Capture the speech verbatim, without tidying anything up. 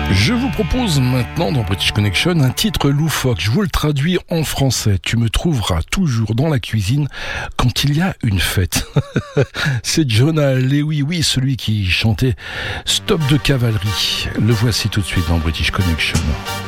Je vous propose maintenant dans British Connection un titre loufoque. Je vous le traduis en français. Tu me trouveras toujours dans la cuisine quand il y a une fête. C'est Jonah Lewy, oui, celui qui chantait Stop de cavalerie. Le voici tout de suite dans British Connection.